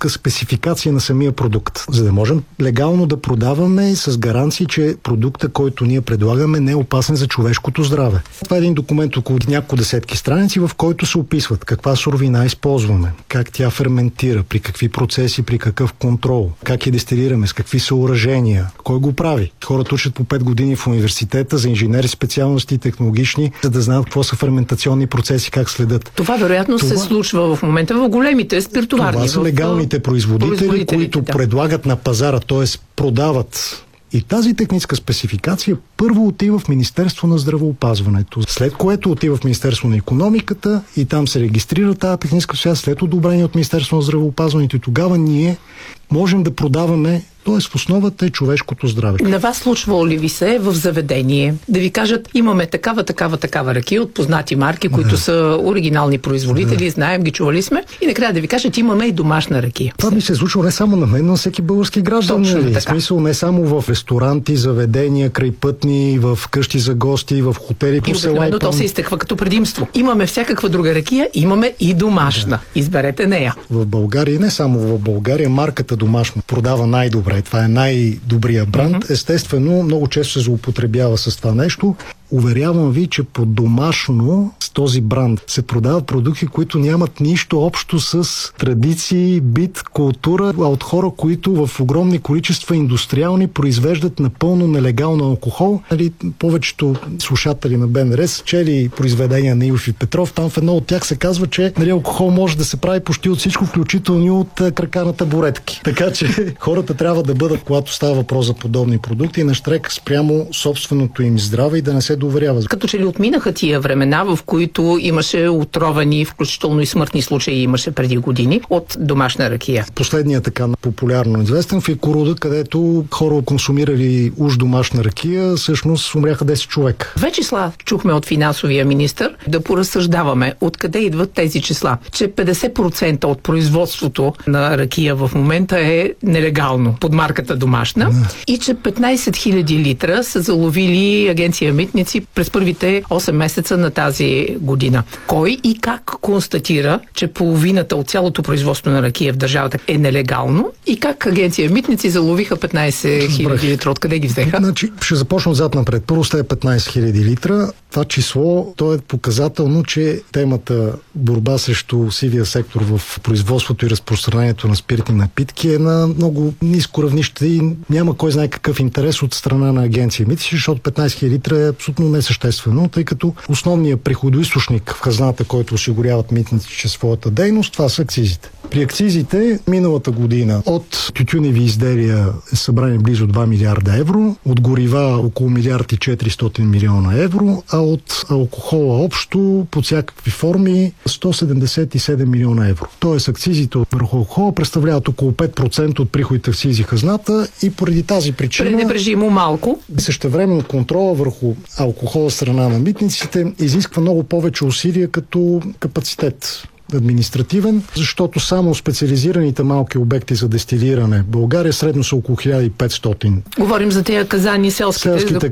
техническа спецификация на самия продукт, за да можем легално да продаваме с гаранции, че продукта, който ние предлагаме, не е опасен за човешкото здраве. Това е един документ около няколко десетки страници, в който се описват каква суровина използваме, как тя ферментира, при какви процеси, при какъв контрол, как я дестилираме, с какви съоръжения, кой го прави. Хората учат по 5 години в университета за инженери специалности и технологични, за да знаят какво са ферментационни процеси, как следят. Това вероятно се случва в момента в големите спиртоварни. Това са легалните производители, които предлагат на пазара, т.е. продават. И тази техническа спецификация първо отива в Министерство на здравеопазването, след което отива в Министерство на икономиката и там се регистрира тази техническа спецификация след одобрение от Министерство на здравеопазването и тогава ние можем да продаваме, т.е. в основата е човешкото здраве. На вас случвало ли ви се в заведение да ви кажат, имаме такава ракия от познати марки, които са оригинални производители, знаем ги, чували сме, и накрая да ви кажат, имаме и домашна ракия. Това ми се случва не само на мен, но на всеки български гражданин. В смисъл не само в ресторанти, заведения, крайпътни, в къщи за гости, в хотели по села. И то се изтъква като предимство. Имаме всякаква друга ракия, имаме и домашна. Изберете нея. В България, не само в България, марката домашна продава най-добре. Това е най-добрия бранд. Естествено, много често се злоупотребява с това нещо. Уверявам ви, че по домашно с този бранд се продават продукти, които нямат нищо общо с традиции, бит, култура, а от хора, които в огромни количества индустриални произвеждат напълно нелегално алкохол. Повечето слушатели на БНР са чели произведения на Илф и Петров. Там в едно от тях се казва, че алкохол може да се прави почти от всичко, включително и от крака на табуретки. Така че хората трябва да бъдат, когато става въпрос за подобни продукти, на щрек спрямо собственото им здраве и да не се доверява. Като че ли отминаха тия времена, в които имаше отровени, включително и смъртни случаи имаше преди години от домашна ракия. Последният така популярно известен в Якоруда, където хора консумирали уж домашна ракия, всъщност умряха 10 човека. Две числа чухме от финансовия министър, да поразсъждаваме откъде идват тези числа. Че 50% от производството на ракия в момента е нелегално под марката домашна и че 15 000 литра са заловили агенция Митници през първите 8 месеца на тази година. Кой и как констатира, че половината от цялото производство на ракия в държавата е нелегално и как агенция Митници заловиха 15 000 литра? Откъде ги взеха? Значи, ще започна отзад напред. Първо сте 15 000 литра. Това число, то е показателно, че темата борба срещу сивия сектор в производството и разпространението на спиртни напитки е на много ниско равнище и няма кой знае какъв интерес от страна на агенция Митници, защото 15 000 литра е абсолютно несъществено, тъй като основният приходоизточник в хазната, който осигуряват митници чрез своята дейност, това са акцизите. При акцизите миналата година от тютюневи изделия е събрани близо 2 милиарда евро, от горива около 1 400 милиона евро, а от алкохола общо по всякакви форми 177 милиона евро. Тоест акцизите върху алкохола представляват около 5% от приходите в сизи хазната и поради тази причина пренебрежимо малко. Същевременно контрола върху алкохола страна на митниците изисква много повече усилия като капацитет административен, защото само специализираните малки обекти за дестилиране в България средно са около 1500. Говорим за тези казани селските